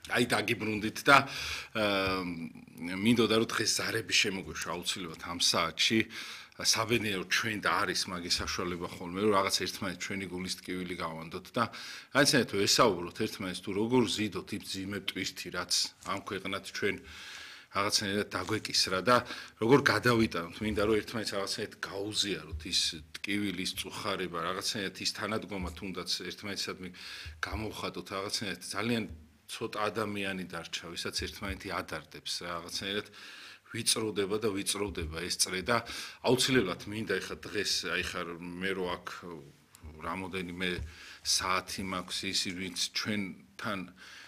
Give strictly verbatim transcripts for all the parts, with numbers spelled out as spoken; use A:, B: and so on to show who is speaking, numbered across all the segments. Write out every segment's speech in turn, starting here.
A: აი დაგიბრუნდით და მინდოდა რომ დღეს ზარები შემოგვეშვა აუცილებლად ამ საათში საბედნიეროდ ჩვენ და არის მაგის საშუალება ხოლმე რომ რაღაც ერთმანეთს ჩვენი გულის ტკივილი გავანდოთ და განსაკუთრებით ვესაუბროთ ერთმანეთს თუ როგორ ზიდოთ იმ ძიმე ტვირთი რაც ამ ქვეყნად ჩვენ რაღაცნაირად დაგვეკისრა და როგორ გადავიტანოთ მინდა რომ ერთმანეთს რაღაცნაირად გაუზიაროთ ის ტკივილის წუხარება რაღაცნაირად ის თანადგომა თუნდაც ერთმანეთსადმი გამოვხატოთ რაღაცნაირად ძალიან ცოტა ადამიანი დარჩა ვისაც ერთმანეთი ადარდებს რაღაცნაირად ვიწროვდება და ვიწროვდება ეს წრე და აუცილებლად მინდა ეხლა დღეს აი ხარ მე რო აქ რამოდენიმე საათი მაქვს ის ვინც ჩვენთან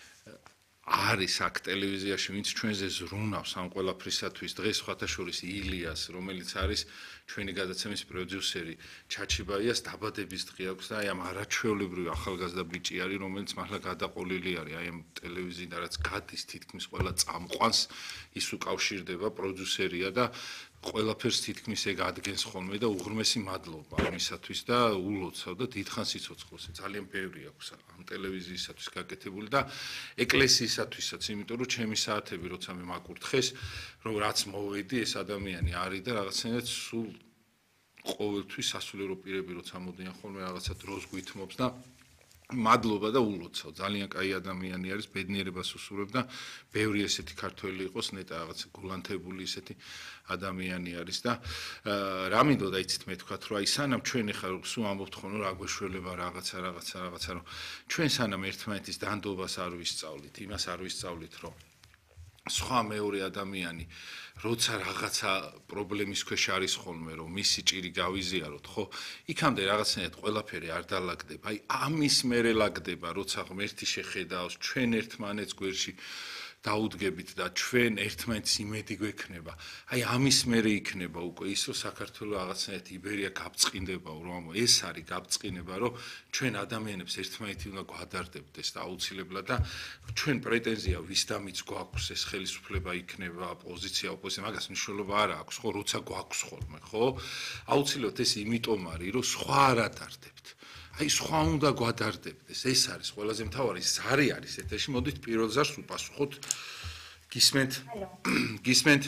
A: არის აქ ტელევიზიაში ვინც ჩვენზე ზრუნავს ამ ყველაფრისათვის დღეს ხათაშორის ილიას რომელიც არის ჩვენი გადაცემის პროდიუსერი ჩაჩიბაიას დაბადების დღე აქვს და აი ამ არაჩვეულებრივი ახალგაზრდა ბიჭი არის რომელიც მართლა გადაყოლილი არის აი ამ ტელევიზიიდან რაც გადის თითქმის ყველა წამყვანს ის უკავშირდება პროდიუსერია და ყველაფერს თითქმის ეგ ადგენს ხოლმე და უღრმესი მადლობა ამისათვის და ულოცავ და დიდხანს სიცოცხლეს ძალიან ბევრი აქვს ამ ტელევიზიისათვის გაკეთებული და ეკლესიისათვისაც იმიტომ რომ ჩემი საათები როცა მე მაკურთხეს რომ რაც მოვედი ეს ადამიანი არის და რაღაცნაირად სულ ყოველთვის სასულიერო პირები როცა მოდიან ხოლმე რაღაცა დროს გვითმობს და მადლობა და ულოცავ ძალიან კაი ადამიანი არის ბედნიერებას უსურვებ და ბევრი ესეთი ქართველი იყოს ნეტა რაღაც გულანთებული ესეთი ადამიანი არის და რა მინდოდა იცით მე თქვა რომ აი სანამ ჩვენ ახლა სულ ამბობთ ხოლმე რა გვეშველება რაღაცა რაღაცა რაღაცა რომ ჩვენ სანამ ერთმანეთის დანდობას არ ვისწავლით იმას არ ვისწავლით რომ სხვა მეორე ადამიანი როცა რაღაცა პრობლემის ქვეშ არის ხოლმე რომ მისი ჭირი გავიზიაროთ ხო იქამდე რაღაცნაირად ყველაფერი არ დალაგდება აი ამის მერე ლაგდება როცა ღმერთი შეხედავს ჩვენ ერთმანეთს გვერდში დაუდგებით და ჩვენ ერთმანეთს იმედი გვექნება აი ამის მერე იქნება უკვე ის რომ საქართველოს რაღაცნაირად იბერია გაბწყინდება რომ ეს არის გაბწყინება რომ ჩვენ ადამიანებს ერთმანეთი უნდა გვადარდებდეს და აუცილებლად და ჩვენ პრეტენზია ვისდამიც გვაქვს ეს ხელისუფლება იქნება პოზიცია ოპოზიცია მაგას მნიშვნელობა არ აქვს ხო როცა გვაქვს ხოლმე ხო აუცილებლად ეს იმიტომ არის რომ სხვა არ ადარდებთ აი სხვა უნდა გვადარდებდეს ეს არის ყველაზე მთავარი ზარი არის ეთერში მოდით პირველ ზარს უპასუხოთ გისმენთ გისმენთ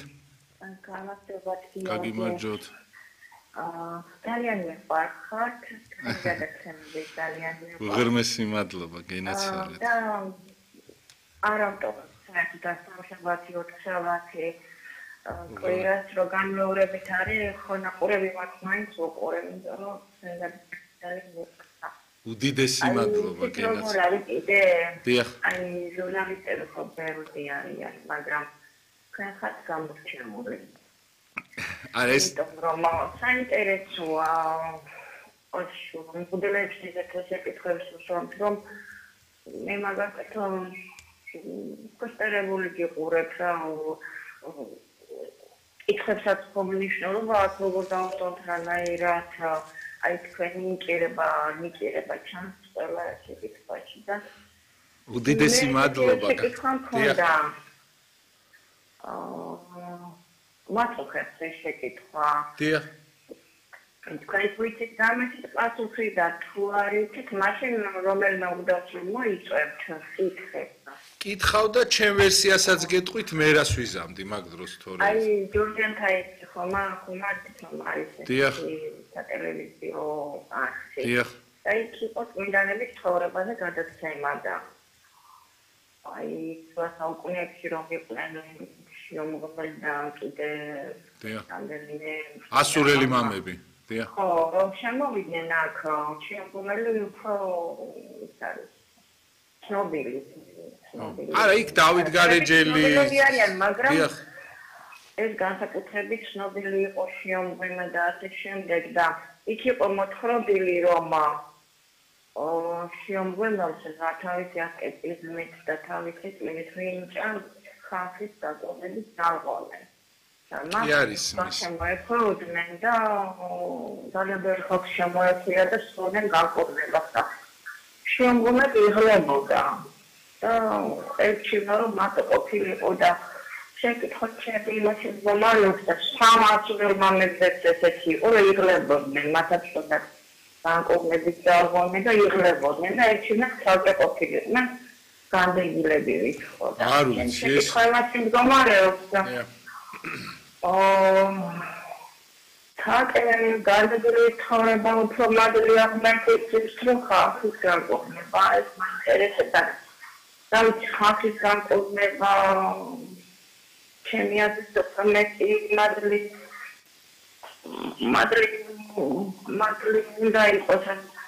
A: გაგიმარჯოთ
B: აა ძალიან მიხარხართ გადაცემები ძალიან
A: უღრმესი მადლობა გენაცვალეთ
B: და არამტო საერთოდ დასამშაბათი ოთხშაბათი კვირას რო განმეორებით არის ხონაყურები მაქვს მაინც უყურებ იმიტომ რომ ძალიან
A: უდიდესი მადლობა გენაცვალეთ დიახ
B: აი ჟურნალისტები ხო ბევრი არიან მაგრამ თქვენ ხართ გამორჩეული
A: არა ეს
B: რომ საინტერესოა ოშო მოდელებში ეს საკითხებს ვსვამთ რომ მე მაგათ კოსტერებული გიყურებ რა კითხებსაც მომნიშნულობა აქვს როგორ დავტოვოთ რანაირად აი თქვენი ნიკერება ნიკერება ჩანს ყველა საკითხში და
A: უდიდესი მადლობა
B: დიახ აა მათოქებს ეს საკითხვა
A: დიახ
B: თქვენ ვიცით გამეცით პასუხი და თუ არ იცით მაშინ რომელმა უნდა მოიწვევთ კითხებს
A: კითხავ და ჩემ ვერსიასაც გეტყვით მე რას ვიზამდი მაგ დროს თორე
B: აი ჯორჯენთა ის ხომა ხომა არის
A: დიახ
B: სატელევიზიო არხი
A: დიახ
B: აი იყო წმინდანების ცხოვრებაზე გადაცემა და აი საუკუნეებში რომ იყვნენ შემოგვიყვნენ და კიდე რამდენიმე
A: ასურელი მამები დიახ
B: ხო რომ შემოვიდნენ აქ შემოგვიყვნენ უფრო ის არის ცნობილი
A: არა იქ დავით გარეჯელი
B: მაგრამ ეს განსაკუთრებით ცნობილი იყო შემოგვიყვნა და ასე შემდეგ და იქ იყო მოთხრობილი რომ შემოგვიყვნოს თავისი ასკეტიზმით და თავისი წლით ვინჭან ხალხის დაწოდებით დაღონენ
A: კი არის ის
B: შემოეხვდნენ და ძალიან ბევრი ხალხი შემოეხვია და სწორედ განყოფილებას და შემოგვიყვნა იღლებოდა და ერჩინა რომ მარტო ყოფილიყო და შეკითხოთ ჩემი იმაში მომალობს და სამაცუერ მამებზეც ესეთი იყო იღლებოდნენ მათაც განყოფილებით დაღონენ და იღლებოდნენ და ერჩინა ხალხი ყოფილიყვნენ განდეგილები ვითხოვ და
A: არ ვიცი ეს
B: ყველას მდგომარეობს და აა თაკე განდეგილი თორება უფრო მადლი აღმართებს რომ ხალხის განყოფნება ეს მაინტერესებდა და ხალხის განყოფნება ჩემი აზრით მეტი მადლი მადლი მადლი უნდა იყოს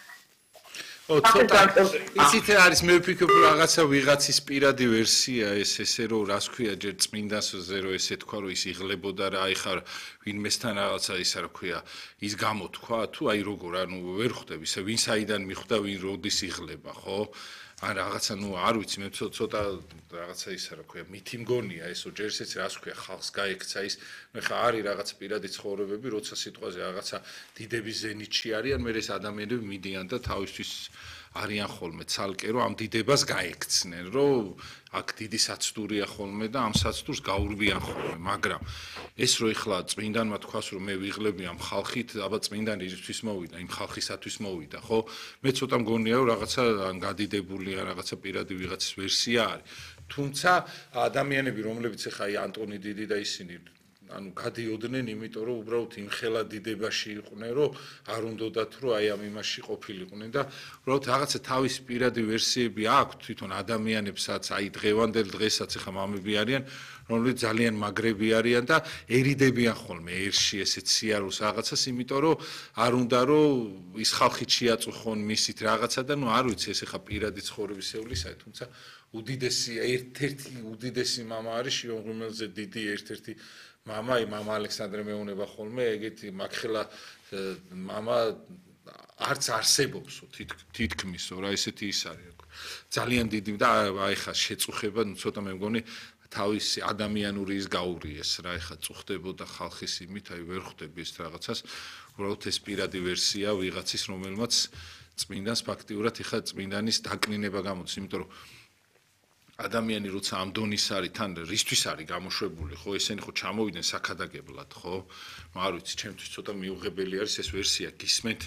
A: ო ცოტა ისიც არის მე ვფიქრობ რომ რაღაცა ვიღაცის პირადი ვერსია ეს ესე რომ რას ქვია ჯერ წმინდანზე რომ ესე თქვა რომ ის იღლებოდა რა აი ხარ ვინმესთან რაღაცა ისა რა ქვია ის გამოთქვა თუ აი როგორ ანუ ვერ ხვდები ისე ვინ საიდან მიხვდა ვინ როდის იღლება ხო ან რაღაცა ნუ არ ვიცი მე ცოტა რაღაცა ისა რა ქვია მითი მგონია ესო ჯერ ისეც რას ქვია ხალხს გაექცა ის ნუ ხა არის რაღაც პირადი ცხოვრებები როცა სიტყვაზე რაღაცა დიდების ზენიტში არიან მე ეს ადამიანები მიდიან და თავისთვის არიან ხოლმე ცალკე რომ ამ დიდებას გაექცნენ რომ აქ დიდი საცდურია ხოლმე და ამ საცდურს გაურბიან ხოლმე მაგრამ ეს რო ეხლა წმინდანმა თქვას რომ მე ვიღლები ამ ხალხით აბა წმინდანი ისთვის მოვიდა იმ ხალხისათვის მოვიდა ხო მე ცოტა მგონია რომ რაღაცა ან გადიდებულია რაღაცა პირადი ვიღაცის ვერსია არის თუმცა ადამიანები რომლებიც ეხა აი ანტონი დიდი და ისინი ანუ გადიოდნენ იმიტომ რომ უბრალოდ იმ ხელა დიდებაში იყვნენ რომ არ უნდათ რომ აი ამ იმაში ყოფილიყვნენ და უბრალოდ რაღაცა თავის პირადი ვერსიები აქვს თვითონ ადამიანებსაც აი დღევანდელ დღესაც ეხა მამები არიან რომლებიც ძალიან მაგრები არიან და ერიდებიან ხოლმე ერში ესეც სიარულს რაღაცას იმიტომ რომ არ უნდა რომ ის ხალხით შეაწუხონ მისით რაღაცა და ნუ არ ვიცი ეს ეხა პირადი ცხოვრებისეულისაა თუმცა უდიდესი ერთ-ერთი უდიდესი მამა არის რომელზე დიდი ერთ-ერთი მამა ი მამა ალექსანდრე მეუნება ხოლმე ეგეთი მაგხელა მამა არც არსებობსო თითქმისო რა ესეთი ის არის ძალიან დიდი და აი ხა შეწუხება ნუ ცოტა მე მგონი თავისი ადამიანური ის გაურიეს რა ეხა წუხდებოდა ხალხის იმით აი ვერ ხვდები ეს რაღაცას უბრალოდ ეს პირადი ვერსია ვიღაცის რომელმაც წმინდანს ფაქტიურად ეხა წმინდანის დაკნინება გამოდის იმიტომ რომ ადამიანი როცა ამ დონის არის თან რისთვის არის გამოშვებული ხო ესენი ხო ჩამოვიდნენ საქადაგებლად ხო არ ვიცი ჩემთვის ცოტა მიუღებელი არის ეს ვერსია გისმენთ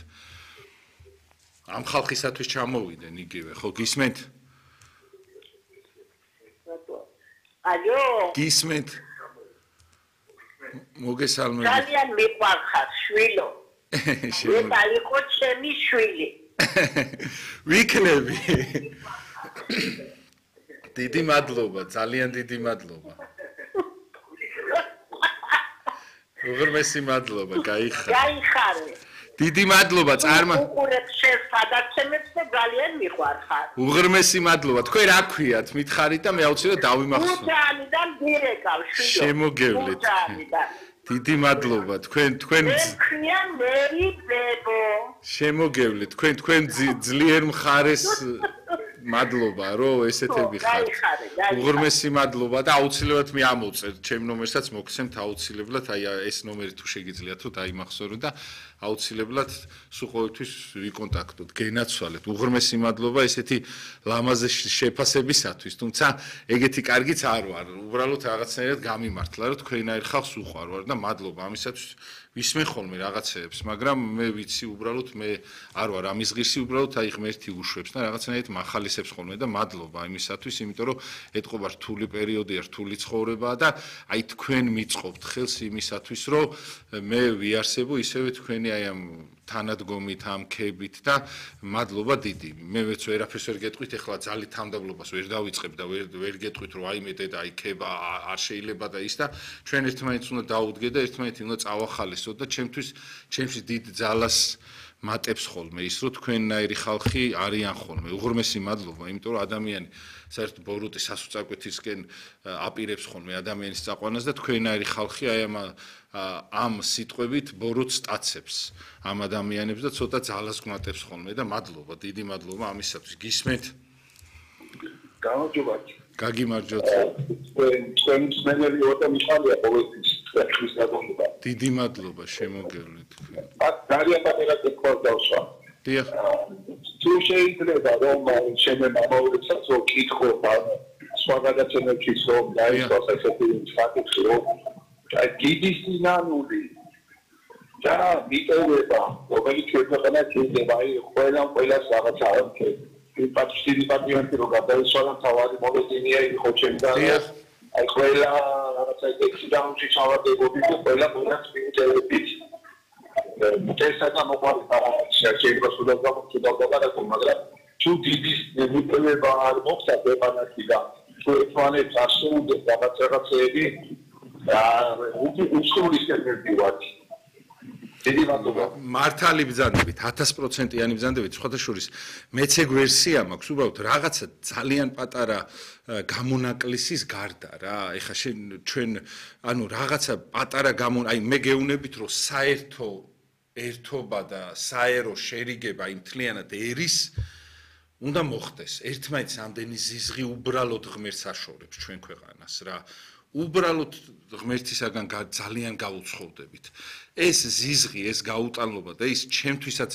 A: ამ ხალხისათვის ჩამოვიდნენ იგივე ხო გისმენთ
C: ალო
A: გისმენთ მოგესალმებით
C: ძალიან მიყვარხარ შვილო ეს იყო ჩემი შვილი
A: ვიქნები დიდი მადლობა ძალიან დიდი მადლობა უღრმესი მადლობა გაიხარე
C: გაიხარე
A: დიდი მადლობა წარმა
C: უყურებ შენ გადაცემებს და ძალიან მიყვარხარ
A: უღრმესი მადლობა თქვენ რა ქვიათ მითხარით და მე აუცილებლად დავიმახსოვრ
C: უჯანიდან დირეკავ შვილო
A: შემოგევლეთ დიდი მადლობა თქვენ თქვენ
C: ქვია მერი ბებო
A: შემოგევლეთ თქვენ თქვენ ძლიერ მხარეს მადლობა რომ ესეთები ხართ უღრმესი მადლობა და აუცილებლად მე ამოვწერ ჩემ ნომერსაც მოგცემთ აუცილებლად აი ეს ნომერი თუ შეგიძლიათ თუ დაიმახსოვროთ და აუცილებლად სულ ყოველთვის ვიკონტაქტოთ გენაცვალეთ უღრმესი მადლობა ესეთი ლამაზე შეფასებისათვის თუმცა ეგეთი კარგიც არ ვარ უბრალოდ რაღაცნაირად გამიმართლა რომ თქვენაირ ხალხს უყვარ ვარ და მადლობა ამისათვის ვისმე ხოლმე რაღაცეებს მაგრამ მე ვიცი უბრალოდ მე არ ვარ ამის ღირსი უბრალოდ აი ღმერთი უშვებს და რაღაცნაირად მახალისებს ხოლმე და მადლობა იმისათვის იმიტომ რომ ეთყობა რთული პერიოდია რთული ცხოვრებაა და აი თქვენ მიწყობთ ხელს იმისათვის რომ მე ვიარსებო ისევე თქვენი აი ამ თანადგომით ამ ქებით და მადლობა დიდი მე ვეც ვერაფერს ვერ გეტყვით ეხლა ძალით თამდაბლობას ვერ დავიწყებ და ვერ ვერ გეტყვით რომ აი მეტად აი ქება არ შეიძლება და ის და ჩვენ ერთმანეთს უნდა დაუდგე და ერთმანეთი უნდა წავახალისოთ და ჩემთვის ჩემში დიდ ძალას მატებს ხოლმე ის რომ თქვენნაირი ხალხი არიან ხოლმე უღრმესი მადლობა იმიტომ რომ ადამიანი საერთოდ ბოროტი სასუწაკვეთისკენ აპირებს ხოლმე ადამიანის წაყვანას და თქვენნაირი ხალხი აი ამ ამ სიტყვებით ბოროტს სტაცებს ამ ადამიანებს და ცოტა ძალას გვმატებს ხოლმე და მადლობა დიდი მადლობა ამისათვის გისმენთ
D: გამარჯობა
A: გაგიმარჯოთ
D: თქვენ მსმენელი ოთო მიხარია ყოველთვის ხის დაგონება
A: დიდი მადლობა შემოგევლეთ თქვენ
D: აქ ძალიან პატარა თქო დავსვა
A: დიახ
D: თუ შეიძლება რომ შემე მამაურებსაც რო კითხო სხვა გადაცემებშიც რომ დაიწყოს ესეთი საკითხი რომ აი დიდი სინანული და მიტოვება რომელიც ქვეყანა შეიძლება აი ყველა ყველას რაღაცა არ ქეფ პატივი პატივი რომ გადაიცვალა თავარი მოლოდინია იყო ჩემთან აი ყველა რაღაცა ექსი დაუნჩი ჩავარდებოდი და ყველა ყველა სპინტერებით მტესათა მოყავდა შეიძლება სულ გამოგწოდა და მაგრამ თუ დიდი ნებულება არ მოხდა ქვეყანაში და თუ ერთმანეთს ასრულებს რაღაც რაღაცეები და უკი უსწრული შეგერდივართ დიდი მადლობა
A: მართალი ბრძანდებით ათას პროცენტიანი ბრძანდებით სხვათა შორის მეც ეგ ვერსია მაქვს უბრალოდ რაღაცა ძალიან პატარა გამონაკლისის გარდა რა ეხა შენ ჩვენ ანუ რაღაცა პატარა გამონ აი მე გეუბნებით რომ საერთო ერთობა და საერო შერიგება იმ თლიანად ერის უნდა მოხდეს ერთმანეთს ამდენი ზიზღი უბრალოდ ღმერთს აშორებს ჩვენ ქვეყანას რა უბრალოდ ღმერთისაგან ძალიან გაუცხოვდებით ეს ზიზღი ეს გაუტანლობა და ის ჩემთვისაც